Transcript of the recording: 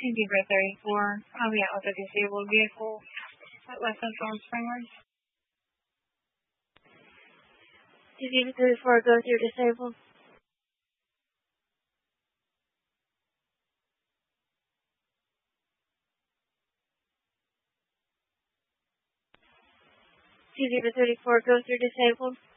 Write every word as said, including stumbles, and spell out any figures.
Zebra thirty-four, coming out with a disabled vehicle at West Central Springwood. Zebra thirty-four, go through disabled. Zebra thirty-four, go through disabled.